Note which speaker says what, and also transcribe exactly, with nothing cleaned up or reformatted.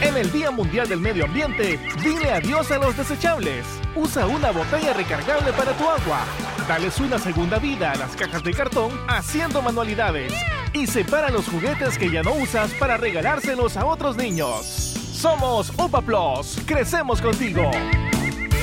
Speaker 1: En el Día Mundial del Medio Ambiente, dile adiós a los desechables. Usa una botella recargable para tu agua. Dales una segunda vida a las cajas de cartón haciendo manualidades. Y separa los juguetes que ya no usas para regalárselos a otros niños. Somos UPA Plus. Crecemos contigo.